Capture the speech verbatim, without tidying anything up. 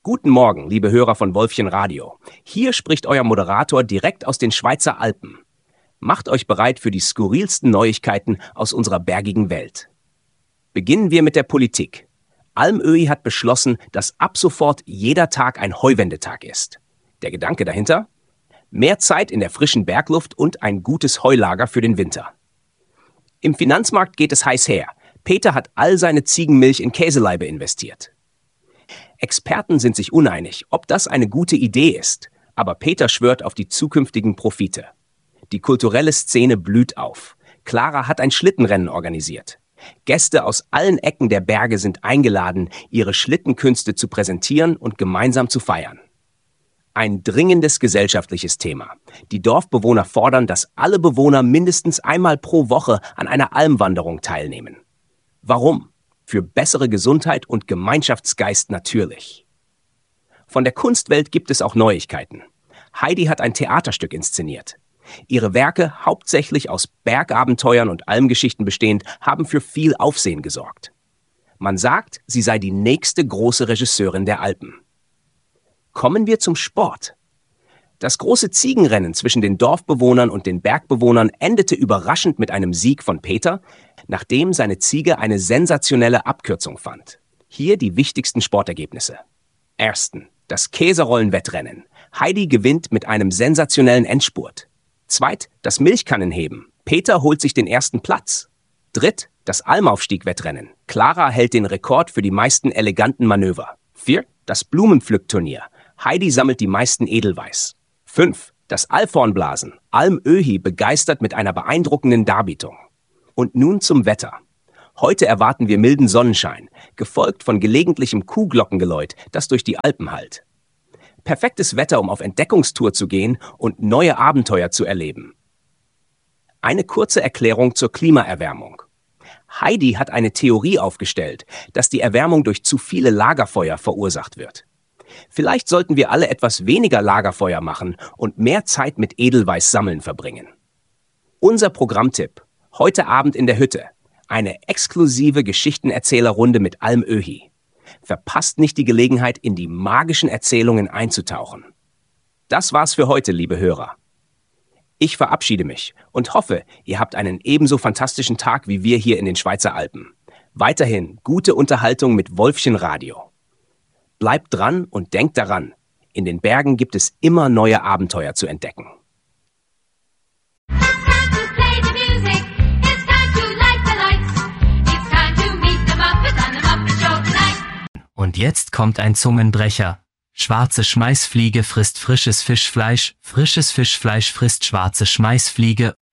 Guten Morgen, liebe Hörer von Wolfchen Radio. Hier spricht euer Moderator direkt aus den Schweizer Alpen. Macht euch bereit für die skurrilsten Neuigkeiten aus unserer bergigen Welt. Beginnen wir mit der Politik. Almöhi hat beschlossen, dass ab sofort jeder Tag ein Heuwendetag ist. Der Gedanke dahinter? Mehr Zeit in der frischen Bergluft und ein gutes Heulager für den Winter. Im Finanzmarkt geht es heiß her. Peter hat all seine Ziegenmilch in Käselaibe investiert. Experten sind sich uneinig, ob das eine gute Idee ist, aber Peter schwört auf die zukünftigen Profite. Die kulturelle Szene blüht auf. Clara hat ein Schlittenrennen organisiert. Gäste aus allen Ecken der Berge sind eingeladen, ihre Schlittenkünste zu präsentieren und gemeinsam zu feiern. Ein dringendes gesellschaftliches Thema. Die Dorfbewohner fordern, dass alle Bewohner mindestens einmal pro Woche an einer Almwanderung teilnehmen. Warum? Für bessere Gesundheit und Gemeinschaftsgeist natürlich. Von der Kunstwelt gibt es auch Neuigkeiten. Heidi hat ein Theaterstück inszeniert. Ihre Werke, hauptsächlich aus Bergabenteuern und Almgeschichten bestehend, haben für viel Aufsehen gesorgt. Man sagt, sie sei die nächste große Regisseurin der Alpen. Kommen wir zum Sport. Das große Ziegenrennen zwischen den Dorfbewohnern und den Bergbewohnern endete überraschend mit einem Sieg von Peter, nachdem seine Ziege eine sensationelle Abkürzung fand. Hier die wichtigsten Sportergebnisse. Ersten, das Käserollenwettrennen. Heidi gewinnt mit einem sensationellen Endspurt. Zweit, das Milchkannenheben. Peter holt sich den ersten Platz. Dritt, das Almaufstieg-Wettrennen. Clara hält den Rekord für die meisten eleganten Manöver. Vier, das Blumenpflückturnier. Heidi sammelt die meisten Edelweiß. Fünf, das Alphornblasen. Almöhi begeistert mit einer beeindruckenden Darbietung. Und nun zum Wetter. Heute erwarten wir milden Sonnenschein, gefolgt von gelegentlichem Kuhglockengeläut, das durch die Alpen hallt. Perfektes Wetter, um auf Entdeckungstour zu gehen und neue Abenteuer zu erleben. Eine kurze Erklärung zur Klimaerwärmung. Heidi hat eine Theorie aufgestellt, dass die Erwärmung durch zu viele Lagerfeuer verursacht wird. Vielleicht sollten wir alle etwas weniger Lagerfeuer machen und mehr Zeit mit Edelweiß sammeln verbringen. Unser Programmtipp: Heute Abend in der Hütte. Eine exklusive Geschichtenerzählerrunde mit Almöhi. Verpasst nicht die Gelegenheit, in die magischen Erzählungen einzutauchen. Das war's für heute, liebe Hörer. Ich verabschiede mich und hoffe, ihr habt einen ebenso fantastischen Tag wie wir hier in den Schweizer Alpen. Weiterhin gute Unterhaltung mit Wolfchen Radio. Bleibt dran und denkt daran, in den Bergen gibt es immer neue Abenteuer zu entdecken. Und jetzt kommt ein Zungenbrecher. Schwarze Schmeißfliege frisst frisches Fischfleisch, frisches Fischfleisch frisst schwarze Schmeißfliege